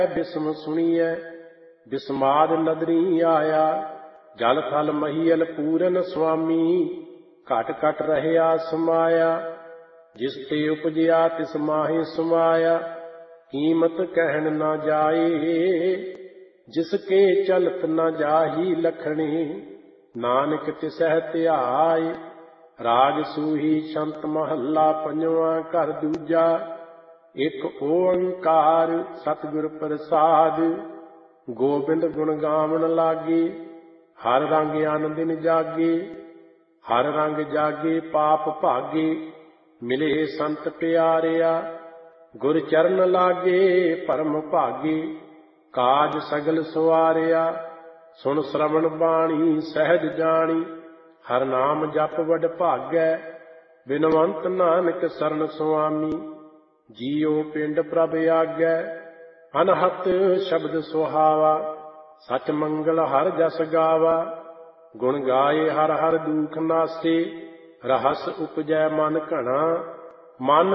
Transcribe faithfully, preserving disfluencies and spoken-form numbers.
ਬਿਸਮ ਸੁਣੀਐ ਬਿਸਮਾਦ ਨਦਰੀ ਆਇਆ। ਜਲ ਥਲ ਮਹੀਅਲ ਪੂਰਨ ਸੁਆਮੀ ਘਟ ਘਟ ਰਹਿਆ ਸਮਾਇਆ। ਜਿਸ ਤੇ ਉਪਜਿਆ ਤਿਸ ਮਾਹੀ ਸਮਾਇਆ ਕੀਮਤ ਕਹਿਣ ਨਾ ਜਾਏ। ਜਿਸ ਕੇ ਚਲਤ ਨਾ ਜਾਹੀ ਲਖਣੀ ਨਾਨਕ ਤਿਸਹਿ ਧਿਆਏ। ਰਾਗ ਸੂਹੀ ਛੰਤ ਮਹੱਲਾ ਪੰਜਵਾਂ ਘਰ ਦੂਜਾ। ਇੱਕ ਓੰਕਾਰ ਸਤਿਗੁਰ ਪ੍ਰਸਾਦ। ਗੋਬਿੰਦ ਗੁਣ ਗਾਵਣ ਲਾਗੇ ਹਰ ਰੰਗ ਅਨ ਦਿਨ ਜਾਗੇ। ਹਰ ਰੰਗ ਜਾਗੇ ਪਾਪ ਭਾਗੇ ਮਿਲੇ ਸੰਤ ਪਿਆਰਿਆ। ਗੁਰ ਚਰਨ ਲਾਗੇ ਭਰਮ ਭਾਗੇ ਕਾਜ ਸਗਲ ਸਵਾਰਿਆ। ਸੁਣ ਸ਼ਰਵਣ ਬਾਣੀ ਸਹਿਜ ਜਾਣੀ ਹਰ ਨਾਮ ਜਪ ਵਡ ਭਾਗੈ। ਬਿਨਵੰਤ ਨਾਨਕ ਸਰਨ ਸੁਆਮੀ ਜੀਉ ਪਿੰਡ ਪ੍ਰਭ ਆਗੈ। ਅਨਹਤ ਸ਼ਬਦ ਸੁਹਾਵਾ ਸਚ ਮੰਗਲ ਹਰ ਜਸ ਗਾਵਾ। ਗੁਣ ਗਾਏ ਹਰ ਹਰ ਦੂਖ ਨਾਸੇ ਰਹਸ ਉਪਜੈ ਮਨ ਘਣਾ। ਮਨ